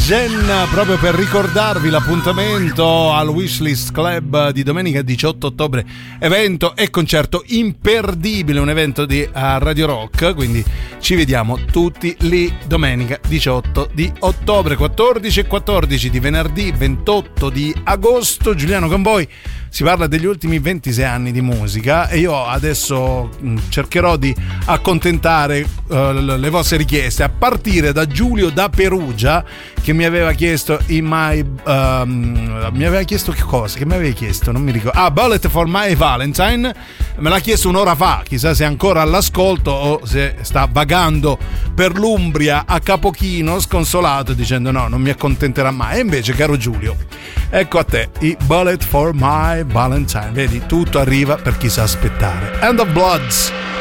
Jen, proprio per ricordarvi l'appuntamento al Wishlist Club di domenica 18 ottobre, evento e concerto imperdibile, un evento di Radio Rock, quindi ci vediamo tutti lì domenica 18 di ottobre, 14 e 14 di venerdì 28 di agosto. Giuliano con voi. Si parla degli ultimi 26 anni di musica e io adesso cercherò di accontentare le vostre richieste, a partire da Giulio da Perugia, che mi aveva chiesto mi aveva chiesto che cosa? Che mi aveva chiesto? Non mi ricordo. Bullet for My Valentine. Me l'ha chiesto un'ora fa, chissà se è ancora all'ascolto o se sta vagando per l'Umbria a Capochino sconsolato dicendo no, non mi accontenterà mai. E invece, caro Giulio, ecco a te i Bullet for My Valentine. Vedi, tutto arriva per chi sa aspettare. End of Bloods.